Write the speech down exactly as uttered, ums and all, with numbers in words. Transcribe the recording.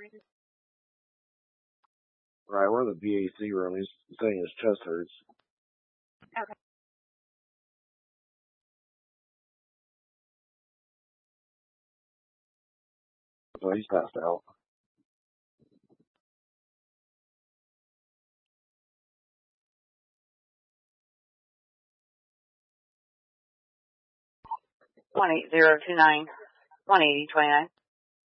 Right, we're in the B A C room. He's saying his chest hurts. Okay. So he's passed out. One eight zero two nine one eighty twenty nine.